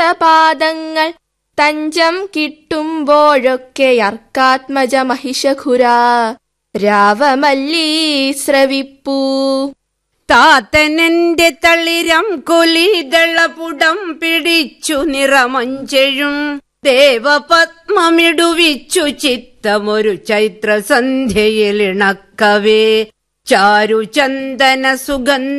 പാദങ്ങൾ തഞ്ചം കിട്ടുമ്പോഴൊക്കെ അർക്കാത്മജ മഹിഷഖുരാ രാവമല്ലീ ശ്രവിപ്പൂ. താത്തനെന്റെ തളിരം കൊലിതളപുടം പിടിച്ചു നിറമഞ്ചെഴും ദേവപത്മമിടുവിച്ചു ചിത്തമൊരു ചൈത്രസന്ധ്യയിലിണക്കവേ ചാരുചന്ദന സുഗന്ധ